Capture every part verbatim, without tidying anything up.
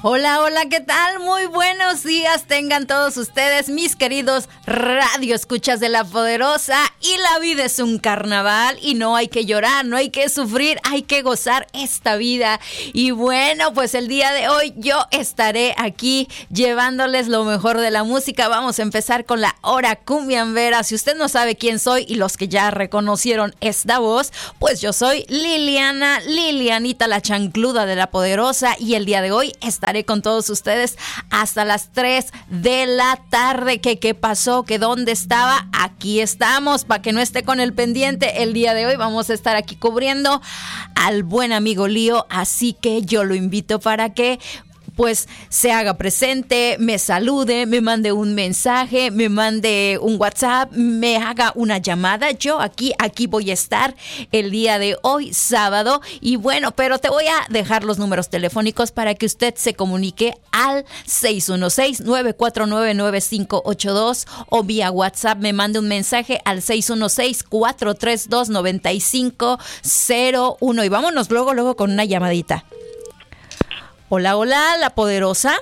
Hola, hola, ¿qué tal? Muy buenos días tengan todos ustedes, mis queridos radio escuchas de La Poderosa. Y la vida es un carnaval y no hay que llorar, no hay que sufrir, hay que gozar esta vida. Y bueno, pues el día de hoy yo estaré aquí llevándoles lo mejor de la música. Vamos a empezar con la hora cumbiambera. Si usted no sabe quién soy y los que ya reconocieron esta voz, pues yo soy Liliana, Lilianita la chancluda de La Poderosa, y el día de hoy estaré con todos ustedes hasta las tres de la tarde. ¿Qué, qué pasó? ¿Que dónde estaba? Aquí estamos, para que no esté con el pendiente. El día de hoy vamos a estar aquí cubriendo al buen amigo Lío, así que yo lo invito para que pues se haga presente, me salude, me mande un mensaje, me mande un WhatsApp, me haga una llamada. Yo aquí, aquí voy a estar el día de hoy, sábado. Y bueno, pero te voy a dejar los números telefónicos para que usted se comunique al seis uno seis, nueve cuatro nueve, nueve cinco ocho dos o vía WhatsApp me mande un mensaje al seis uno seis, cuatro tres dos, nueve cinco cero uno. Y vámonos luego, luego con una llamadita. Hola, hola, La Poderosa.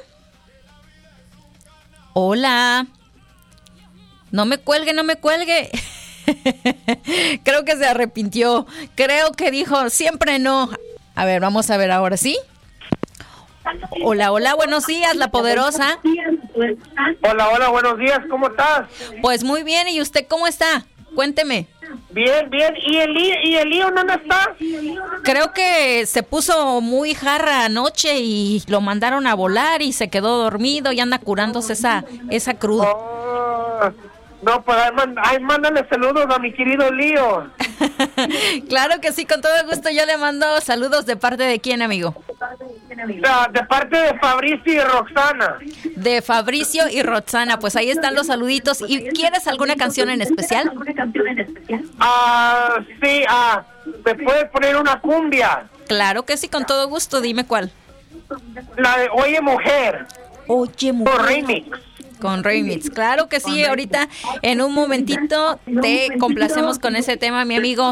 Hola. No me cuelgue, no me cuelgue. Creo que se arrepintió. Creo que dijo, siempre no. A ver, vamos a ver ahora, ¿sí? Hola, hola, buenos días, La Poderosa. Hola, hola, buenos días, ¿cómo estás? Pues muy bien, ¿y usted cómo está? Cuénteme. Bien, bien, ¿y el lío, y el lío dónde está? Creo que se puso muy jarra anoche y lo mandaron a volar y se quedó dormido y anda curándose esa, esa cruda. Oh, no, pues ahí, man, ahí mándale saludos a mi querido Lío. Claro que sí, con todo gusto. Yo le mando saludos. ¿De parte de quién, amigo? De parte de Fabricio y Roxana. De Fabricio y Roxana, pues ahí están los saluditos. ¿Y quieres alguna canción en especial? Ah, uh, sí, ah, uh, ¿me puedes poner una cumbia? Claro que sí, con todo gusto. Dime cuál. La de Oye Mujer. Oye Mujer. Con remix. Con remix, claro que sí. Ahorita en un momentito te complacemos con ese tema, mi amigo.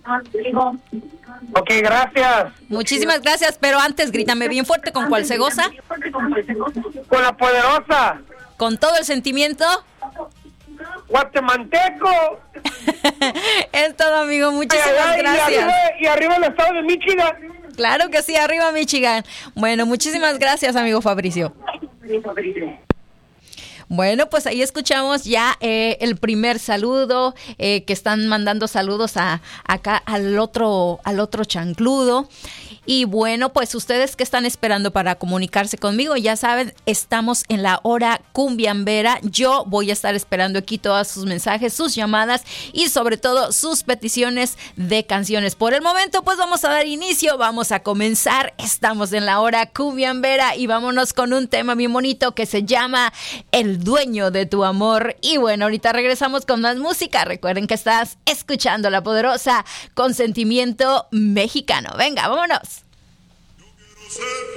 Ok, gracias. Muchísimas gracias, pero antes grítame bien fuerte. ¿Con cuál se goza? Con La Poderosa. ¿Con todo el sentimiento? Guatemalteco. Es todo, amigo, muchísimas ay, ay, gracias. Y arriba, y arriba el estado de Michigan. Claro que sí, arriba Michigan. Bueno, muchísimas gracias, amigo Fabricio. Bueno, pues ahí escuchamos ya eh, el primer saludo, eh, que están mandando saludos a acá al otro, al otro chancludo. Y bueno, pues ustedes que están esperando para comunicarse conmigo, ya saben, estamos en la hora cumbiambera. Yo voy a estar esperando aquí todos sus mensajes, sus llamadas y sobre todo sus peticiones de canciones. Por el momento, pues vamos a dar inicio, vamos a comenzar. Estamos en la hora cumbiambera y vámonos con un tema bien bonito que se llama El Dueño de tu Amor. Y bueno, ahorita regresamos con más música. Recuerden que estás escuchando La Poderosa con sentimiento mexicano. Venga, vámonos.